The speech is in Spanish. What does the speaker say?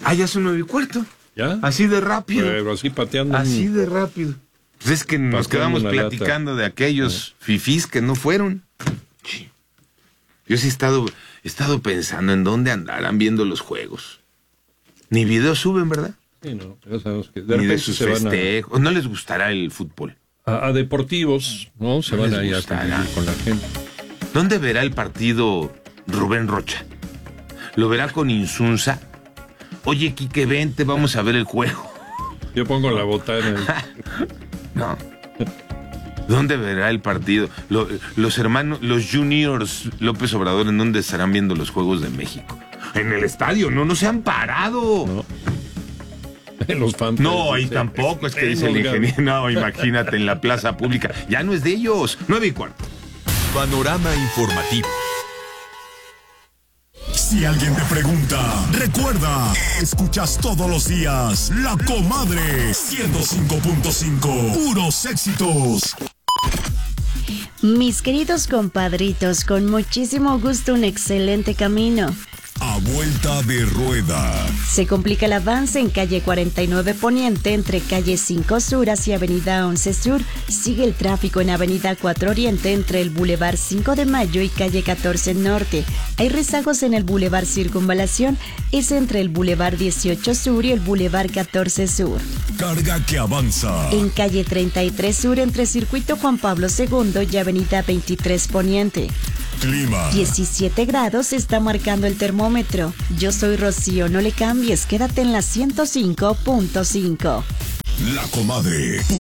ya son 9:15. ¿Ya? Así de rápido. Pero así pateando. Así de rápido. Pues es que nos quedamos platicando de aquellos fifís que no fueron. Sí. Yo sí he estado pensando en dónde andarán viendo los juegos. Ni videos suben, ¿verdad? Sí, no, ya sabemos que de Ni de repente sus se van festejos. No les gustará el fútbol. a deportivos, ¿no? Se No van les ahí a gustará. convivir con la gente. ¿Dónde verá el partido Rubén Rocha? ¿Lo verá con Insunza? Oye, Quique, vente, vamos a ver el juego. Yo pongo la botana. No. ¿Dónde verá el partido? Los hermanos, los juniors López Obrador, ¿en dónde estarán viendo los Juegos de México? En el estadio, no se han parado. No. Los fantasmas. No, ahí tampoco, es que dice el ingeniero. No, imagínate, en la plaza pública. Ya no es de ellos. 9:15. Panorama informativo. Si alguien te pregunta, recuerda, escuchas todos los días La Comadre 105.5, puros éxitos. Mis queridos compadritos, con muchísimo gusto, un excelente camino. A vuelta de rueda. Se complica el avance en calle 49 Poniente entre calle 5 Sur hacia avenida 11 Sur. Sigue el tráfico en avenida 4 Oriente entre el bulevar 5 de Mayo y calle 14 Norte. Hay rezagos en el bulevar Circunvalación, es entre el bulevar 18 Sur y el bulevar 14 Sur. Carga que avanza. En calle 33 Sur entre circuito Juan Pablo II y avenida 23 Poniente. Clima. 17 grados está marcando el termómetro. Yo soy Rocío, no le cambies, quédate en la 105.5. La Comadre.